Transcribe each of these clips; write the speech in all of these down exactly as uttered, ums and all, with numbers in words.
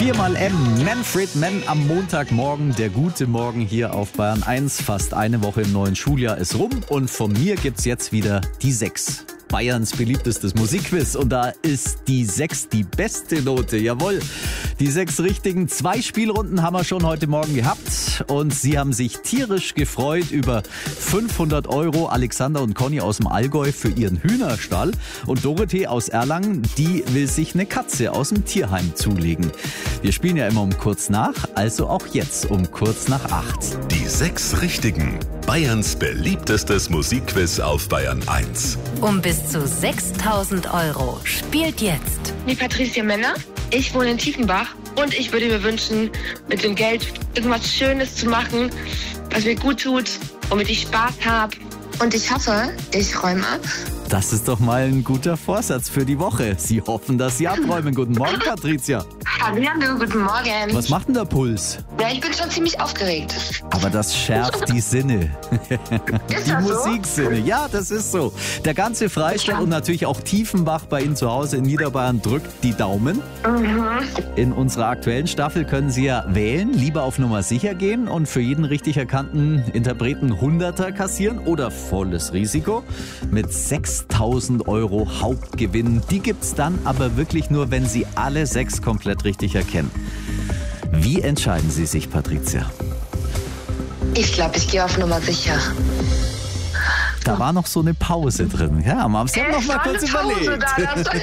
Viermal M, Manfred Mann am Montagmorgen, der gute Morgen hier auf Bayern eins. Fast eine Woche im neuen Schuljahr ist rum und von mir gibt's jetzt wieder die sechs. Bayerns beliebtestes Musikquiz und da ist die sechs die beste Note, jawohl. Die sechs richtigen, zwei Spielrunden haben wir schon heute Morgen gehabt und sie haben sich tierisch gefreut über fünfhundert Euro. Alexander und Conny aus dem Allgäu für ihren Hühnerstall und Dorothee aus Erlangen, die will sich eine Katze aus dem Tierheim zulegen. Wir spielen ja immer um kurz nach, also auch jetzt um kurz nach acht. Die sechs richtigen. Bayerns beliebtestes Musikquiz auf Bayern eins. Um bis zu sechstausend Euro. Spielt jetzt. Die Patricia Männer. Ich wohne in Tiefenbach und ich würde mir wünschen, mit dem Geld irgendwas Schönes zu machen, was mir gut tut, womit ich Spaß habe. Und ich hoffe, ich räume ab. Das ist doch mal ein guter Vorsatz für die Woche. Sie hoffen, dass Sie abräumen. Guten Morgen, Patricia. Hallo, guten Morgen. Was macht denn der Puls? Ja, ich bin schon ziemlich aufgeregt. Aber das schärft die Sinne. Ist Die das so? Musiksinne. Ja, das ist so. Der ganze Freistaat und natürlich auch Tiefenbach bei Ihnen zu Hause in Niederbayern drückt die Daumen. Mhm. In unserer aktuellen Staffel können Sie ja wählen, lieber auf Nummer sicher gehen und für jeden richtig erkannten Interpreten Hunderter kassieren oder volles Risiko mit sechstausend Euro Hauptgewinn. Die gibt's dann aber wirklich nur, wenn Sie alle sechs komplett richtig erkennen. Wie entscheiden Sie sich, Patricia? Ich glaube, ich gehe auf Nummer sicher. Da war noch so eine Pause drin. Ja, haben Sie haben noch Es mal war kurz eine Pause überlegt. da, das-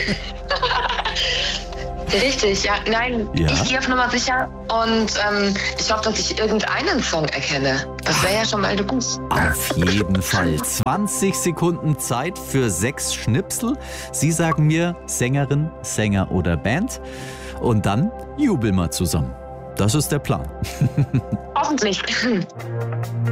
Richtig, ja, nein, Ja. ich gehe auf Nummer sicher und ähm, ich hoffe, dass ich irgendeinen Song erkenne. Das wäre ja schon mal eine Boost. Auf jeden Fall. zwanzig Sekunden Zeit für sechs Schnipsel. Sie sagen mir Sängerin, Sänger oder Band. Und dann jubeln wir zusammen. Das ist der Plan. Hoffentlich.